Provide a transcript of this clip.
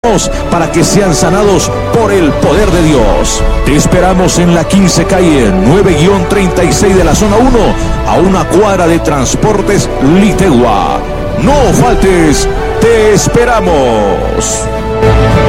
para que sean sanados por el poder de Dios. Te esperamos en la 15 calle 9-36 de la zona 1, a una cuadra de Transportes Litegua. No faltes, te esperamos.